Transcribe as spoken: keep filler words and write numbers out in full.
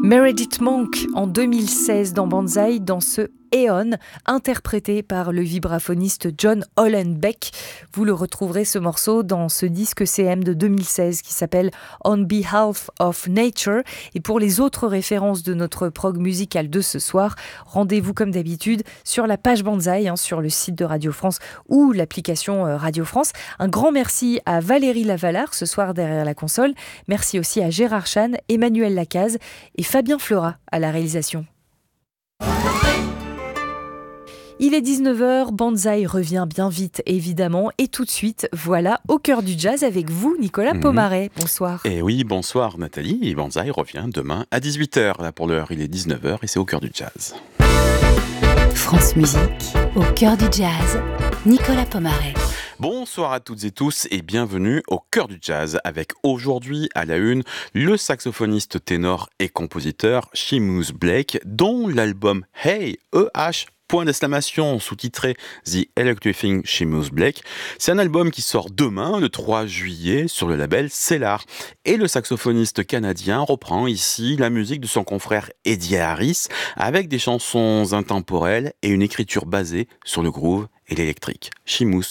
Meredith Monk en deux mille seize dans Banzai, dans ce Eon, interprété par le vibraphoniste John Hollenbeck. Vous le retrouverez ce morceau dans ce disque C M de deux mille seize qui s'appelle On Behalf of Nature. Et pour les autres références de notre prog musical de ce soir, rendez-vous comme d'habitude sur la page Banzai, hein, sur le site de Radio France ou l'application Radio France. Un grand merci à Valérie Lavalard ce soir derrière la console. Merci aussi à Gérard Chan, Emmanuel Lacaze et Fabien Fleurat à la réalisation. Il est dix-neuf heures, Banzai revient bien vite évidemment et tout de suite, voilà, au cœur du jazz avec vous Nicolas Pomaret. Bonsoir. Et oui, bonsoir Nathalie, et Banzai revient demain à dix-huit heures. Là pour l'heure, il est dix-neuf heures et c'est au cœur du jazz. France Musique, au cœur du jazz, Nicolas Pomaret. Bonsoir à toutes et tous et bienvenue au cœur du jazz avec aujourd'hui à la une le saxophoniste ténor et compositeur Seamus Blake dont l'album Hey E H point d'exclamation sous-titré The Electrifying Seamus Blake. C'est un album qui sort demain, le trois juillet, sur le label Cellar. Et le saxophoniste canadien reprend ici la musique de son confrère Eddie Harris avec des chansons intemporelles et une écriture basée sur le groove et l'électrique. Seamus